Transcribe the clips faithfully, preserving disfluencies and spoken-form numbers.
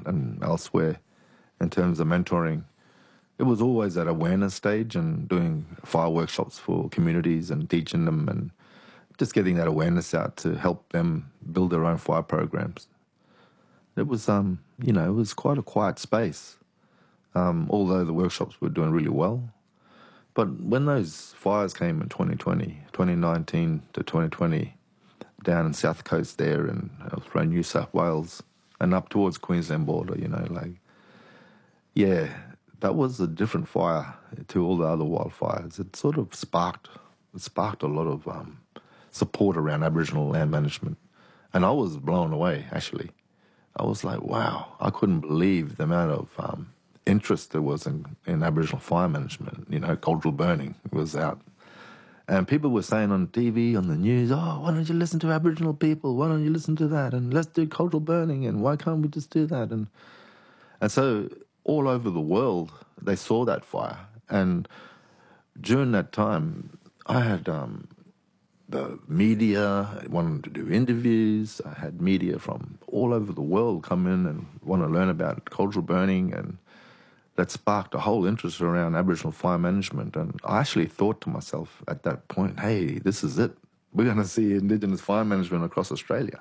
and elsewhere in terms of mentoring. It was always at awareness stage and doing fire workshops for communities and teaching them and just getting that awareness out to help them build their own fire programs. It was, um, you know, it was quite a quiet space, um, although the workshops were doing really well. But when those fires came in twenty twenty, twenty nineteen to twenty twenty, down in South Coast there and around New South Wales and up towards Queensland border, you know, like, yeah, that was a different fire to all the other wildfires. It sort of sparked, it sparked a lot of um, support around Aboriginal land management. And I was blown away, actually. I was like, wow, I couldn't believe the amount of um, interest there was in, in Aboriginal fire management. You know, cultural burning was out. And people were saying on T V, on the news, oh, why don't you listen to Aboriginal people? Why don't you listen to that? And let's do cultural burning, and why can't we just do that? And and so all over the world, they saw that fire. And during that time, I had um, the media wanted to do interviews. I had media from all over the world come in and want to learn about cultural burning, and that sparked a whole interest around Aboriginal fire management. And I actually thought to myself at that point, hey, this is it. We're going to see Indigenous fire management across Australia.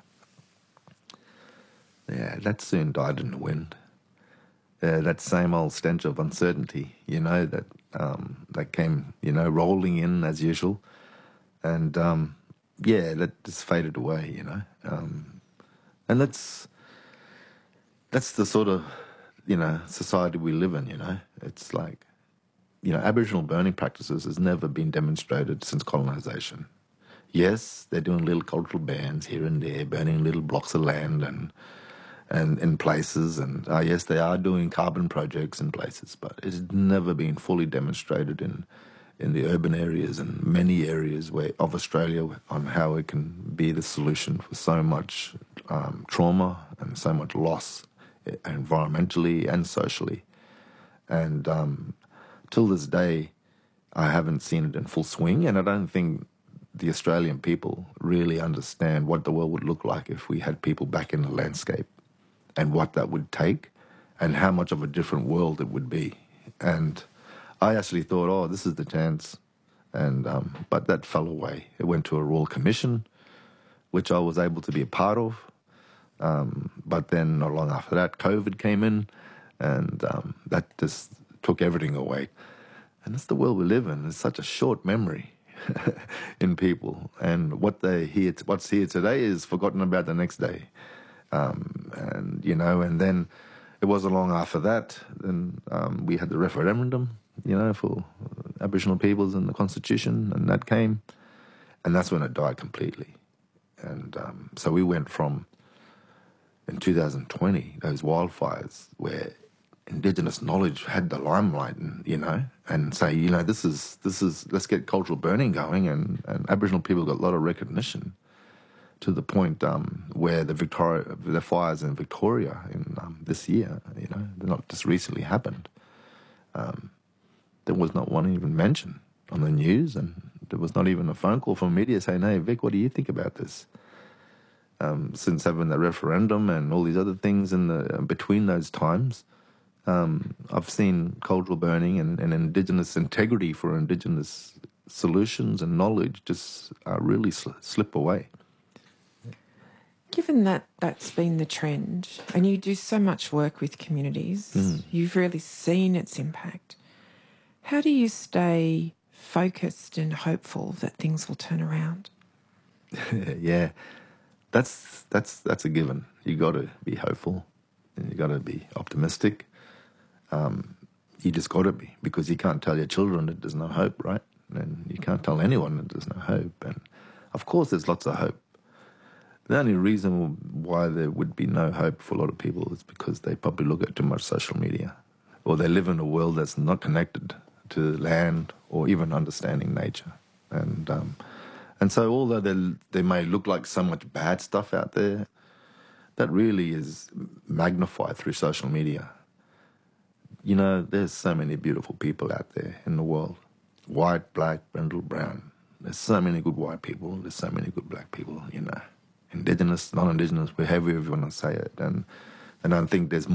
Yeah, that soon died in the wind. Uh, that same old stench of uncertainty, you know, that um, that came, you know, rolling in as usual. And, um, yeah, that just faded away, you know. Um, and that's that's the sort of, you know, society we live in, you know. It's like, you know, Aboriginal burning practices has never been demonstrated since colonisation. Yes, they're doing little cultural bands here and there, burning little blocks of land and and in places, and uh, yes, they are doing carbon projects in places, but it's never been fully demonstrated in in the urban areas and many areas where of Australia on how it can be the solution for so much um, trauma and so much loss environmentally and socially. And um, till this day, I haven't seen it in full swing, and I don't think the Australian people really understand what the world would look like if we had people back in the landscape, and what that would take, and how much of a different world it would be. And I actually thought, oh, this is the chance. And um, but that fell away. It went to a Royal Commission, which I was able to be a part of. Um, but then not long after that, COVID came in, and um, that just took everything away. And that's the world we live in. It's such a short memory in people. And what they hear, what's here today is forgotten about the next day. Um, and, you know, and then it wasn't long after that, then um, we had the referendum, you know, for Aboriginal peoples and the Constitution, and that came, and that's when it died completely. And um, so we went from, in two thousand twenty, those wildfires where Indigenous knowledge had the limelight, and, you know, and say, you know, this is, this is, let's get cultural burning going, and, and Aboriginal people got a lot of recognition, to the point um, where the Victoria, the fires in Victoria in um, this year, you know, they're not just recently happened. Um, there was not one even mentioned on the news, and there was not even a phone call from media saying, hey, Vic, what do you think about this? Um, since having the referendum and all these other things in the between those times, um, I've seen cultural burning and, and Indigenous integrity for Indigenous solutions and knowledge just uh, really sl- slip away. Given that that's been the trend, and you do so much work with communities, mm. you've really seen its impact. How do you stay focused and hopeful that things will turn around? Yeah, that's that's that's a given. You got to be hopeful, and you got to be optimistic. Um, you just got to be, because you can't tell your children that there's no hope, right? And you can't tell anyone that there's no hope. And of course, there's lots of hope. The only reason why there would be no hope for a lot of people is because they probably look at too much social media, or they live in a world that's not connected to land or even understanding nature. And um, and so although they, they may look like so much bad stuff out there, that really is magnified through social media. You know, there's so many beautiful people out there in the world. White, black, brindle, brown. There's so many good white people. There's so many good black people, you know. Indigenous, non-Indigenous, however you want to say it. And, and I think there's